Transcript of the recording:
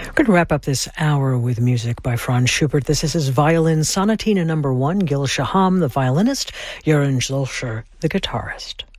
We're going to wrap up this hour with music by Franz Schubert. This is his Violin Sonatina No. 1, Gil Shaham, the violinist, Jeroen Zülscher, the guitarist.